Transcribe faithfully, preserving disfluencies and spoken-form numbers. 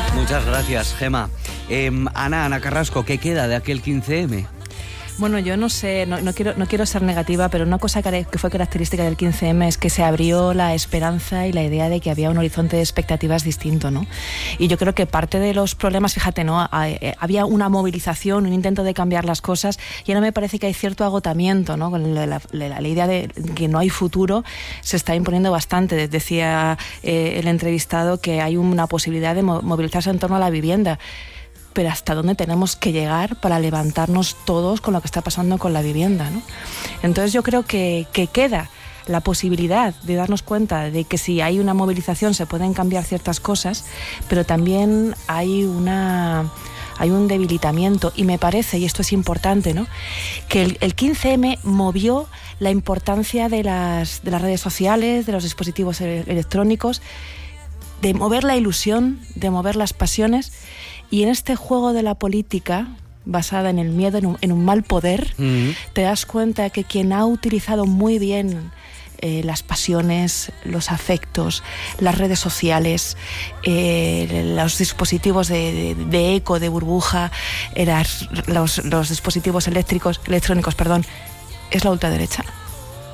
Muchas gracias, Gema. Eh, Ana, Ana Carrasco, ¿qué queda de aquel quince eme? Bueno, yo no sé, no, no, quiero, no quiero ser negativa, pero una cosa que fue característica del quince eme es que se abrió la esperanza y la idea de que había un horizonte de expectativas distinto, ¿no? Y yo creo que parte de los problemas, fíjate, ¿no? Había una movilización, un intento de cambiar las cosas, y ahora me parece que hay cierto agotamiento, ¿no? Con la, la, la, la idea de que no hay futuro se está imponiendo bastante. Decía eh, el entrevistado que hay una posibilidad de movilizarse en torno a la vivienda. Pero hasta dónde tenemos que llegar para levantarnos todos con lo que está pasando con la vivienda, ¿no? Entonces yo creo que, que queda la posibilidad de darnos cuenta de que si hay una movilización se pueden cambiar ciertas cosas, pero también hay una... hay un debilitamiento, y me parece, y esto es importante, ¿no?, que el, el quince eme movió la importancia de las, de las redes sociales, de los dispositivos electrónicos, de mover la ilusión, de mover las pasiones. Y en este juego de la política, basada en el miedo, en un, en un mal poder, uh-huh. te das cuenta que quien ha utilizado muy bien eh, las pasiones, los afectos, las redes sociales, eh, los dispositivos de, de, de eco, de burbuja, eh, las, los, los dispositivos eléctricos, electrónicos, perdón, es la ultraderecha.